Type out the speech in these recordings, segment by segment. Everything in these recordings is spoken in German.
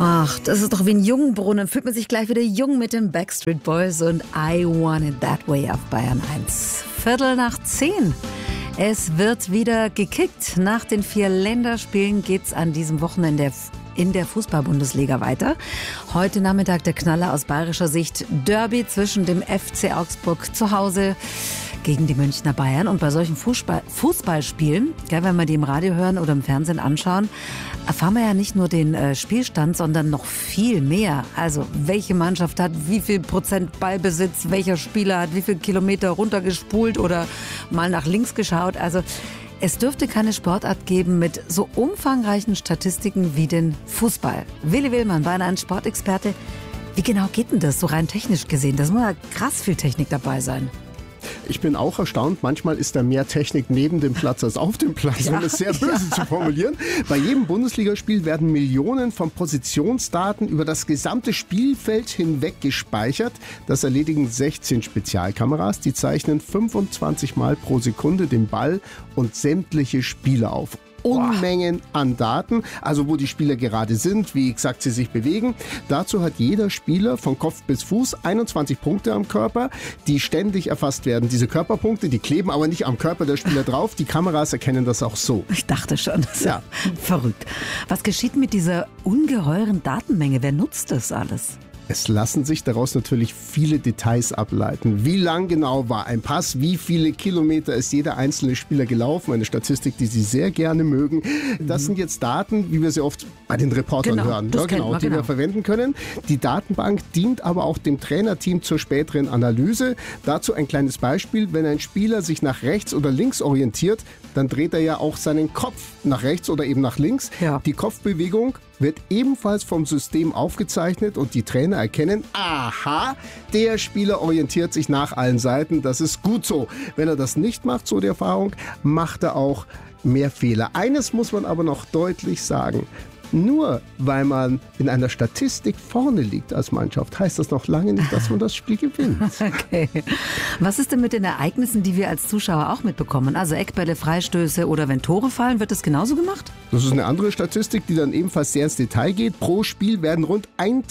Ach, das ist doch wie ein Jungbrunnen. Fühlt man sich gleich wieder jung mit den Backstreet Boys und I Want It That Way auf Bayern 1. 9:15. Es wird wieder gekickt. Nach den 4 Länderspielen geht's an diesem Wochenende in der Fußball-Bundesliga weiter. Heute Nachmittag der Knaller aus bayerischer Sicht. Derby zwischen dem FC Augsburg zu Hause gegen die Münchner Bayern. Und bei solchen Fußballspielen, wenn wir die im Radio hören oder im Fernsehen anschauen, erfahren wir ja nicht nur den Spielstand, sondern noch viel mehr. Also welche Mannschaft hat wie viel Prozent Ballbesitz, welcher Spieler hat wie viel Kilometer runtergespult oder mal nach links geschaut. Also es dürfte keine Sportart geben mit so umfangreichen Statistiken wie den Fußball. Willi Willmann war ein Sportexperte. Wie genau geht denn das so rein technisch gesehen? Das muss ja krass viel Technik dabei sein. Ich bin auch erstaunt, manchmal ist da mehr Technik neben dem Platz als auf dem Platz, um es sehr böse zu formulieren. Bei jedem Bundesligaspiel werden Millionen von Positionsdaten über das gesamte Spielfeld hinweg gespeichert. Das erledigen 16 Spezialkameras, die zeichnen 25 Mal pro Sekunde den Ball und sämtliche Spieler auf. Unmengen an Daten, also wo die Spieler gerade sind, wie exakt sie sich bewegen. Dazu hat jeder Spieler von Kopf bis Fuß 21 Punkte am Körper, die ständig erfasst werden. Diese Körperpunkte, die kleben aber nicht am Körper der Spieler drauf. Die Kameras erkennen das auch so. Ich dachte schon, das ist ja verrückt. Was geschieht mit dieser ungeheuren Datenmenge? Wer nutzt das alles? Es lassen sich daraus natürlich viele Details ableiten. Wie lang genau war ein Pass? Wie viele Kilometer ist jeder einzelne Spieler gelaufen? Eine Statistik, die Sie sehr gerne mögen. Das sind jetzt Daten, wie wir sie oft bei den Reportern hören, die wir verwenden können. Die Datenbank dient aber auch dem Trainerteam zur späteren Analyse. Dazu ein kleines Beispiel. Wenn ein Spieler sich nach rechts oder links orientiert, dann dreht er ja auch seinen Kopf nach rechts oder eben nach links. Ja. Die Kopfbewegung wird ebenfalls vom System aufgezeichnet und die Trainer erkennen, aha, der Spieler orientiert sich nach allen Seiten, das ist gut so. Wenn er das nicht macht, so die Erfahrung, macht er auch mehr Fehler. Eines muss man aber noch deutlich sagen. Nur weil man in einer Statistik vorne liegt als Mannschaft, heißt das noch lange nicht, dass man das Spiel gewinnt. Okay. Was ist denn mit den Ereignissen, die wir als Zuschauer auch mitbekommen? Also Eckbälle, Freistöße oder wenn Tore fallen, wird das genauso gemacht? Das ist eine andere Statistik, die dann ebenfalls sehr ins Detail geht. Pro Spiel werden rund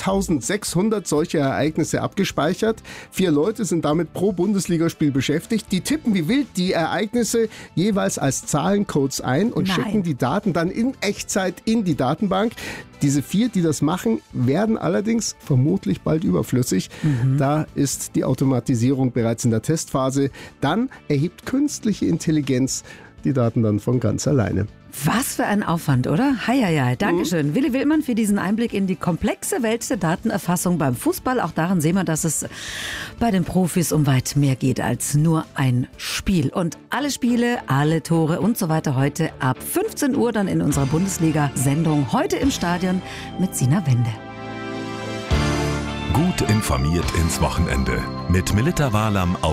1600 solche Ereignisse abgespeichert. 4 Leute sind damit pro Bundesligaspiel beschäftigt. Die tippen wie wild die Ereignisse jeweils als Zahlencodes ein und schicken die Daten dann in Echtzeit in die Datenbank. Diese 4, die das machen, werden allerdings vermutlich bald überflüssig. Da ist die Automatisierung bereits in der Testphase. Dann erhebt künstliche Intelligenz die Daten dann von ganz alleine. Was für ein Aufwand, oder? Heieiei, Dankeschön. Willi Willmann für diesen Einblick in die komplexe Welt der Datenerfassung beim Fußball. Auch daran sehen wir, dass es bei den Profis um weit mehr geht als nur ein Spiel. Und alle Spiele, alle Tore und so weiter heute ab 15 Uhr dann in unserer Bundesliga-Sendung. Heute im Stadion mit Sina Wende. Gut informiert ins Wochenende mit Melitta Walam auf